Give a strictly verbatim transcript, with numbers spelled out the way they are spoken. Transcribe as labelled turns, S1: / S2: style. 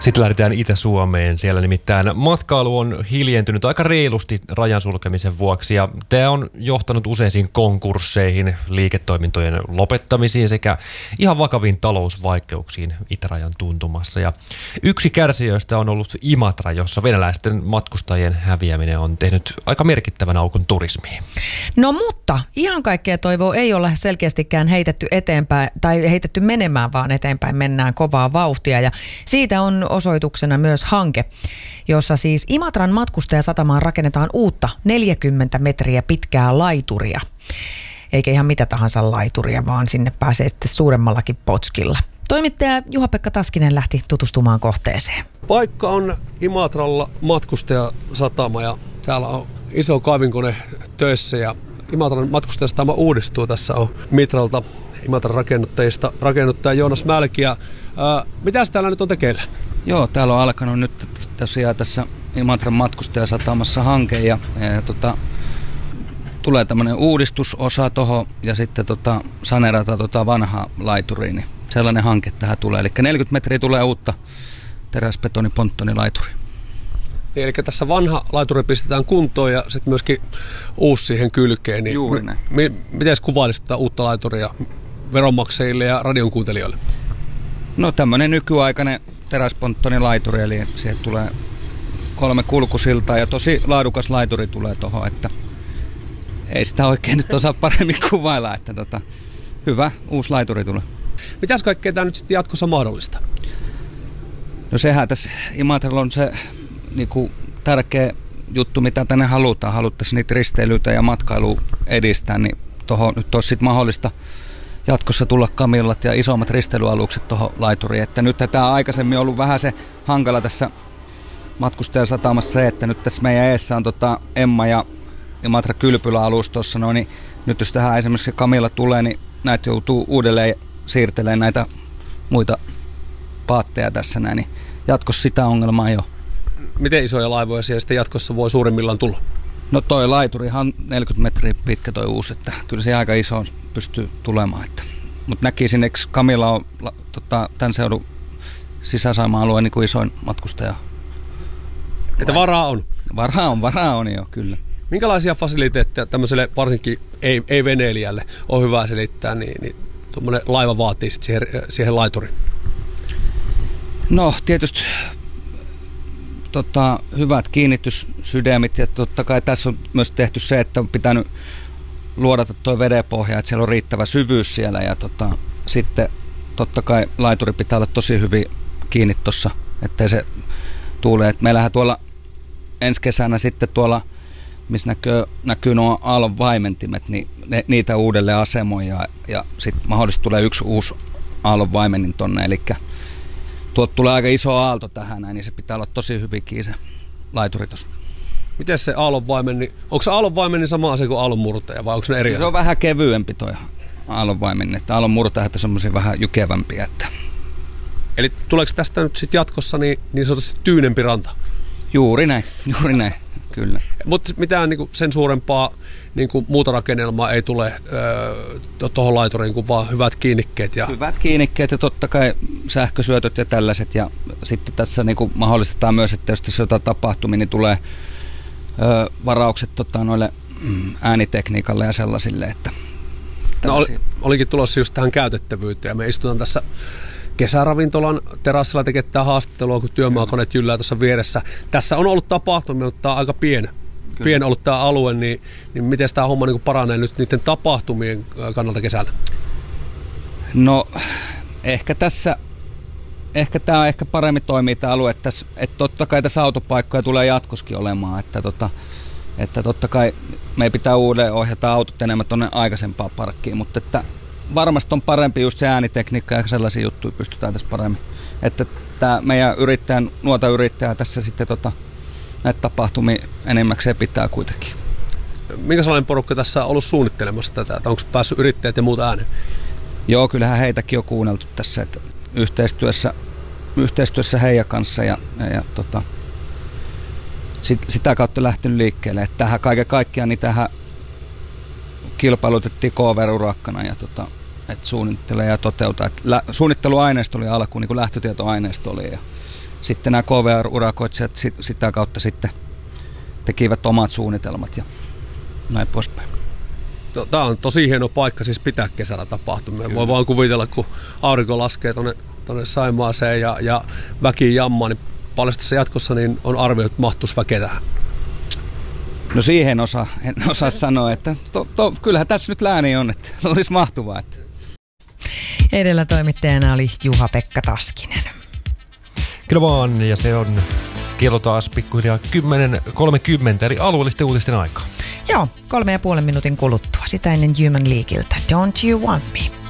S1: Sitten lähdetään Itä-Suomeen. Siellä nimittäin matkailu on hiljentynyt aika reilusti rajan sulkemisen vuoksi ja tämä on johtanut useisiin konkursseihin, liiketoimintojen lopettamisiin sekä ihan vakaviin talousvaikeuksiin itärajan tuntumassa. Ja yksi kärsijöistä on ollut Imatra, jossa venäläisten matkustajien häviäminen on tehnyt aika merkittävän aukon turismiin.
S2: No mutta ihan kaikkea toivoa ei ole selkeästikään heitetty eteenpäin tai heitetty menemään, vaan eteenpäin mennään kovaa vauhtia ja siitä on osoituksena myös hanke, jossa siis Imatran matkustajasatamaan rakennetaan uutta neljäkymmentä metriä pitkää laituria. Eikä ihan mitä tahansa laituria, vaan sinne pääsee sitten suuremmallakin potskilla. Toimittaja Juha-Pekka Taskinen lähti tutustumaan kohteeseen.
S3: Paikka on Imatralla matkustajasatama ja täällä on iso kaivinkone töissä ja Imatran matkustajasatama uudistuu. Tässä on Mitralta Imatran rakennuttajista rakennuttaja Joonas Mälkiä. Ää, mitäs täällä nyt on tekeillä?
S4: Joo, täällä on alkanut nyt tosiaan tässä Imatran matkustajasatamassa hanke ja, ja, ja tota, tulee tämmöinen uudistusosa tuohon ja sitten tota, saneerata tota vanhaa laituriin. Niin sellainen hanke tähän tulee. Eli neljäkymmentä metriä tulee uutta teräsbetoniponttonilaituria.
S3: Niin, eli tässä vanha laituri pistetään kuntoon ja sitten myöskin uusi siihen kylkeen. Niin
S4: Juuri näin.
S3: M- miten kuvailisit tätä uutta laituria veronmaksajille ja radion kuuntelijoille?
S4: No tämmöinen nykyaikainen teräsponttonilaituri, eli siihen tulee kolme kulkusiltaa ja tosi laadukas laituri tulee tuohon, että ei sitä oikein nyt osaa paremmin kuvailla, että tota, hyvä uusi laituri tulee.
S3: Mitäs kaikkea tämä nyt sitten jatkossa mahdollista?
S4: No sehän tässä Imatralla on se niinku tärkeä juttu, mitä tänne halutaan. Haluttaisiin niitä risteilyitä ja matkailua edistää, niin tuohon nyt olisi sitten mahdollista jatkossa tulla kamillat ja isommat risteilyalukset tuohon laituriin. Että nyt tämä aikaisemmin on ollut vähän se hankala tässä matkustajasatamassa se, että nyt tässä meidän eessä on tota Emma ja Imatra Kylpylä-alus tuossa, no, niin nyt jos tähän esimerkiksi kamilla tulee, niin näitä joutuu uudelleen siirtelemään näitä muita paatteja tässä näin, niin jatkossa sitä ongelmaa ei ole.
S3: Miten isoja laivoja siellä sitten jatkossa voi suurimmillaan tulla?
S4: No toi laiturihan neljäkymmentä metriä pitkä toi uusi, että kyllä se aika iso pystyy tulemaan. Mutta näkisin, että Kamilla on tota, tämän seudun Sisä-Saimaan-alueen niin kuin isoin matkustaja.
S3: Että varaa on?
S4: Varaa on, varaa on jo, kyllä.
S3: Minkälaisia fasiliteetteja tämmöiselle varsinkin ei, ei veneilijälle on hyvä selittää, niin, niin tuommoinen laiva vaatii sit siihen, siihen laituriin?
S4: No tietysti tota, hyvät kiinnityssydämit ja totta kai tässä on myös tehty se, että on pitänyt luodata tuo vedenpohja, että siellä on riittävä syvyys siellä ja tota, sitten totta kai laituri pitää olla tosi hyvin kiinni tuossa, ettei se tuule. Et meillähän tuolla ensi kesänä sitten tuolla, missä näkyy, näkyy nuo aallon vaimentimet, niin ne, niitä uudelleen asemoi ja, ja sitten mahdollisesti tulee yksi uusi aallon vaimenin tonne, eli tuolta tulee aika iso aalto tähän, niin se pitää olla tosi hyvin kiinni se laituri tuossa.
S3: Miten se aallonvaimen, onko se aallonvaimen sama asia kuin aallonmurtaja vai onko ne eri asia?
S4: Se on vähän kevyempi toi aallonvaimen, että aallonmurtajat on semmoisia vähän jykevämpiä. Että.
S3: Eli tuleeko tästä nyt sitten jatkossa niin, niin sanotusti tyynempi ranta?
S4: Juuri näin, juuri näin, kyllä.
S3: Mutta mitään niin kuin sen suurempaa niin kuin muuta rakennelmaa ei tule öö, tuohon laituriin kuin vaan hyvät kiinnikkeet. Ja...
S4: Hyvät kiinnikkeet ja totta kai sähkösyötöt ja tällaiset. Ja sitten tässä niin kuin mahdollistetaan myös, että jos jotain tapahtumia, niin tulee öö, varaukset tota, noille mm, äänitekniikalle ja sellaisille. Että
S3: no, oli, olikin tulossa just tähän käytettävyyteen ja me istutaan tässä kesäravintolan terassilla tekemään haastattelua, kun työmaakoneet jyllää tuossa vieressä. Tässä on ollut tapahtumia, mutta tämä on aika pieni. Pieni ollut tämä alue, niin, niin miten tämä homma niin paranee nyt niiden tapahtumien kannalta kesällä?
S4: No ehkä tässä, ehkä tämä ehkä paremmin toimii tämä alue, että, että totta kai tässä autopaikkoja tulee jatkoskin olemaan, että, tota, että totta kai meidän pitää uudelleen ohjata autot enemmän tuonne aikaisempaan parkkiin, mutta että varmasti on parempi just se äänitekniikka ja sellaisia juttuja pystytään tässä paremmin. Että tämä meidän yrittäjän, nuota yrittäjää tässä sitten tota, näitä tapahtumia enemmäkseen pitää kuitenkin.
S3: Minkä sellainen porukka tässä on ollut suunnittelemassa tätä? Onko päässyt yrittäjät ja muut ääneen?
S4: Joo, kyllähän heitäkin on kuunneltu tässä, että yhteistyössä, yhteistyössä heidän kanssa ja, ja, ja tota, sit, sitä kautta lähtenyt liikkeelle. Että tähän kaiken kaikkiaan niin tähän kilpailutettiin K V-urakkana ja tota, että suunnittelee ja toteutaa. Että lä- suunnitteluaineisto oli alkuun, niin kuin lähtötietoaineisto oli ja sitten nämä K V R-urakoitsijat sit, sitä kautta sitten tekivät omat suunnitelmat ja näin poispäin.
S3: Tämä on tosi hieno paikka siis pitää kesällä tapahtumia. Voi vaan kuvitella, kun aurinko laskee tuonne Saimaaseen ja, ja väki jammaa, niin paljon tässä jatkossa niin on arvio, että mahtuisi väkeä tähän.
S4: No siihen osa, en osaa sanoa, että to, to, kyllähän tässä nyt lääni on, että olisi mahtuvaa. Että.
S2: Edellä toimittajana oli Juha-Pekka Taskinen.
S1: Kyllä vaan, ja se on kello taas pikkuhiljaa kymmenen kolmekymmentä, eli alueellisten uutisten aikaa.
S2: Joo, kolme ja puolen minuutin kuluttua. Sitä ennen Human Leagueltä. Don't you want me?